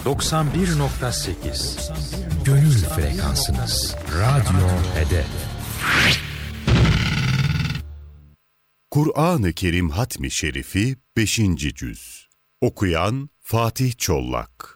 91.8 Gönül frekansınız. Radyo Hedef. Kur'an-ı Kerim Hatmi Şerifi 5. Cüz. Okuyan Fatih Çollak.